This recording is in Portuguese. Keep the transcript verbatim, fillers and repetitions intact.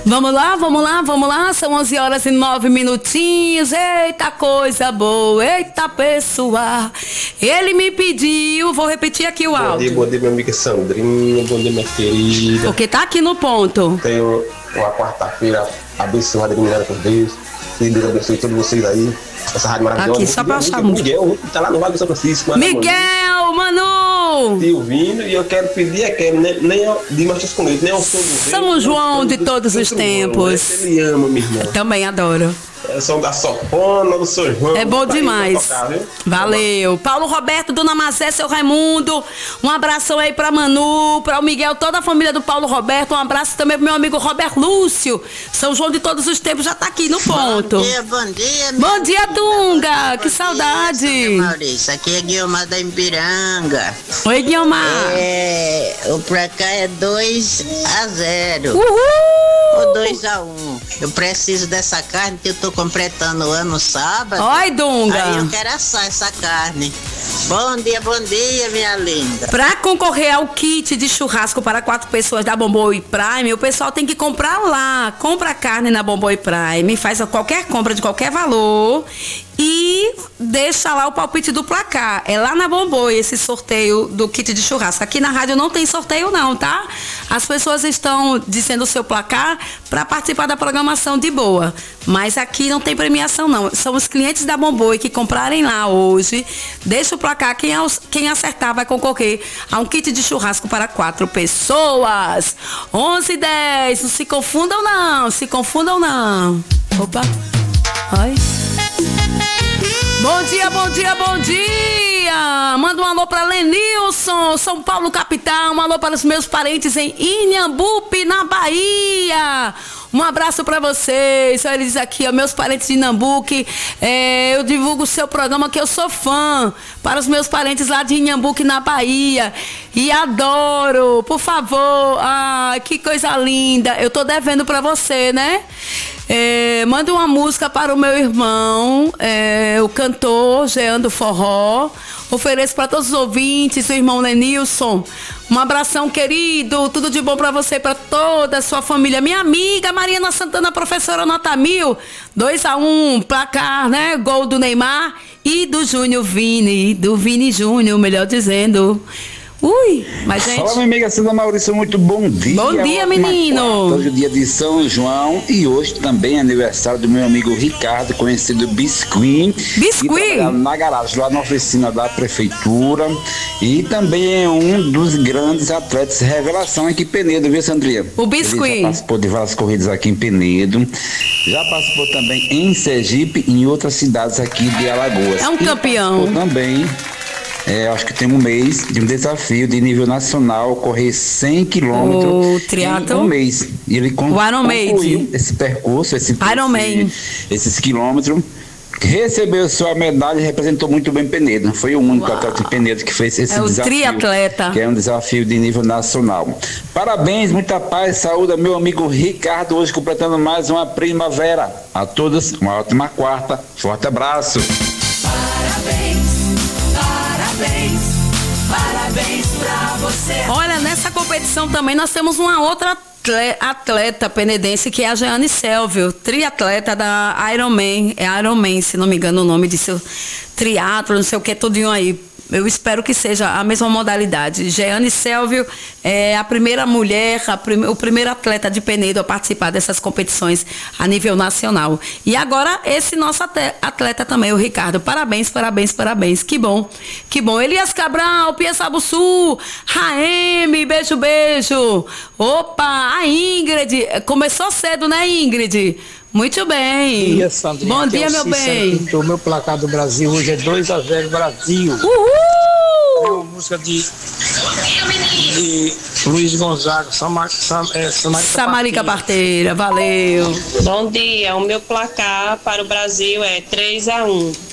Vamos lá, vamos lá, vamos lá. São onze horas e nove minutinhos. Eita coisa boa, eita pessoa. Ele me pediu, vou repetir aqui o áudio. Bom dia, bom dia, minha amiga Sandrinha. Bom dia, minha querida. Porque tá aqui no ponto. Tenho uma quarta-feira abençoada, iluminada por Deus. Que Deus abençoe todos vocês aí. Essa rádio maravilhosa. Aqui, só pra achar muito. Miguel, tá lá no Vale do São Francisco. Miguel, Manu! Te ouvindo, e eu quero pedir a quem, nem, nem ao, de Machos com Leite, nem ao São São João de todos os tempos. Ele ama, minha irmã. Também adoro. É o som da Sopona, do São João. É bom demais. Tocar, valeu. Paulo Roberto, Dona Mazé, seu Raimundo. Um abração aí pra Manu, pra o Miguel, toda a família do Paulo Roberto. Um abraço também pro meu amigo Roberto Lúcio. São João de todos os tempos já tá aqui no ponto. Bom dia, bom dia. Bom dia, Dunga. Que saudade. Dia, Maurício, aqui é Guilmar da Ipiranga. Oi, Guilmar. É, o pra cá é dois a zero. Uhul. Ou dois a um. Eu preciso dessa carne que eu tô completando o ano sábado. Oi, Dunga. Aí eu quero assar essa carne. Bom dia, bom dia, minha linda. Pra concorrer ao kit de churrasco para quatro pessoas da Bomboi Prime, o pessoal tem que comprar lá. Compra carne na Bomboi Prime, faz qualquer compra de qualquer valor e deixa lá o palpite do placar. É lá na Bomboi esse sorteio do kit de churrasco. Aqui na rádio não tem sorteio não, tá? As pessoas estão dizendo o seu placar para participar da programação de boa. Mas aqui não tem premiação não. São os clientes da Bomboi que comprarem lá hoje. Deixa o placar. Quem, quem acertar vai concorrer a um kit de churrasco para quatro pessoas. onze e dez. Não se confundam não. Se confundam não. Opa. Ai. Bom dia, bom dia, bom dia! Manda um alô para Lenilson, São Paulo capital. Um alô para os meus parentes em Inhambupe, na Bahia. Um abraço para vocês. Olha eles aqui, ó, meus parentes de Inhambupe. É, eu divulgo o seu programa que eu sou fã. Para os meus parentes lá de Inhambupe, na Bahia. E adoro, por favor. Ah, que coisa linda. Eu tô devendo para você, né? É, manda uma música para o meu irmão, é, o cantor Jean do Forró. Ofereço para todos os ouvintes, o irmão Lenilson. Um abração, querido. Tudo de bom para você e para toda a sua família. Minha amiga Mariana Santana, professora nota mil. dois a um, placar, né? Gol do Neymar e do Júnior Vini. Do Vini Júnior, melhor dizendo. Ui, mas gente... Fala, minha amiga Cida Maurício, muito bom dia. Bom dia, menino. Hoje é o dia de São João e hoje também é aniversário do meu amigo Ricardo, conhecido Biscuit. Biscuit? Na garagem, lá na oficina da prefeitura. E também é um dos grandes atletas revelação aqui em Penedo, viu, Sandrinha? O Biscuit. Ele já participou de várias corridas aqui em Penedo. Já participou também em Sergipe e em outras cidades aqui de Alagoas. É um e campeão. Também... É, acho que tem um mês de um desafio de nível nacional, correr cem quilômetros o triatlo, em um mês. E ele con- o Iron concluiu esse percurso, esse, esse, esses quilômetros, recebeu sua medalha e representou muito bem Penedo. Foi o único Uau. atleta de Penedo que fez esse é desafio. O triatleta. Que é um desafio de nível nacional. Parabéns, muita paz, saúde, meu amigo Ricardo, hoje completando mais uma primavera. A todos, uma ótima quarta. Forte abraço. Parabéns. Parabéns, parabéns pra você. Olha, nessa competição também nós temos uma outra atleta penedense que é a Jeane Selvio, triatleta da Ironman. É Ironman, se não me engano o nome disso. Triatlo, não sei o que, tudinho aí. Eu espero que seja a mesma modalidade. Jeane Selvio é a primeira mulher, a prim- o primeiro atleta de Penedo a participar dessas competições a nível nacional. E agora esse nosso atleta também, o Ricardo. Parabéns, parabéns, parabéns. Que bom, que bom. Elias Cabral, Pia Sabuçu, Raeme, beijo, beijo. Opa, a Ingrid. Começou cedo, né, Ingrid? Muito bem. Bom dia, Sandrinha. Bom dia, é meu bem. O meu placar do Brasil hoje é dois a zero Brasil. Uhul! A música de, de Luiz Gonzaga, Samar, Sam, é, Samarica, Samarica Parteira. Valeu. Bom dia, o meu placar para o Brasil é três a um.